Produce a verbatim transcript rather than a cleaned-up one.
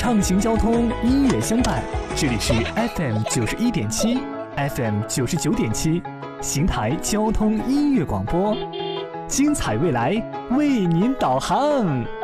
畅行交通，音乐相伴。这里是 F M 九十一点七 ，F M 九十九点七，邢台交通音乐广播，精彩未来为您导航。